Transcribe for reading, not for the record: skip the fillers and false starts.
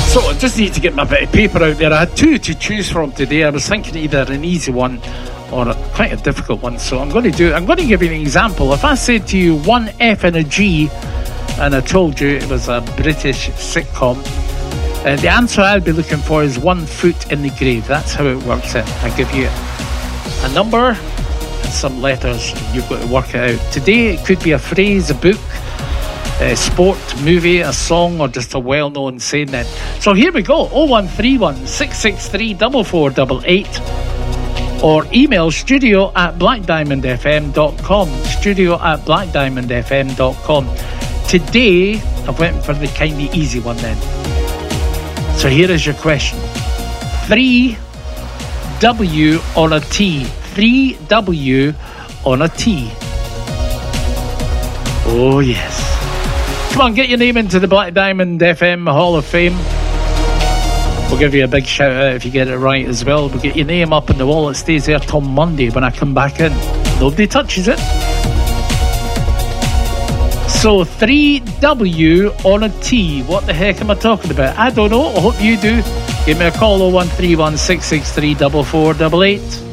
So I just need to get my bit of paper out there. I had two to choose from today. I was thinking either an easy one or quite a difficult one. So I'm going to give you an example. If I said to you one F and a G, and I told you it was a British sitcom, the answer I'll be looking for is 1 foot in the grave. That's how it works in. I give you a number and some letters, and you've got to work it out. Today it could be a phrase, a book, a sport, movie, a song, or just a well-known saying then. So here we go. 0131 663 4488, or email studio@blackdiamondfm.com, studio@blackdiamondfm.com. Today I've went for the kind of easy one then. So here is your question. 3W on a T. 3W on a T. Oh yes. Come on, get your name into the Black Diamond FM Hall of Fame. We'll give you a big shout out if you get it right as well. We'll get your name up on the wall. It stays there till Monday when I come back in. Nobody touches it. So 3W on a T. What the heck am I talking about? I don't know. I hope you do. Give me a call, 0131 663 4488.